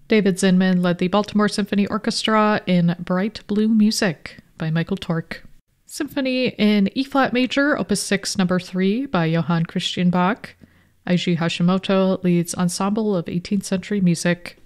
David Zinman led the Baltimore Symphony Orchestra in Bright Blue Music by Michael Tork. Symphony in E-flat major, Opus 6, No. 3 by Johann Christian Bach. Eiji Hashimoto leads Ensemble of 18th Century Music.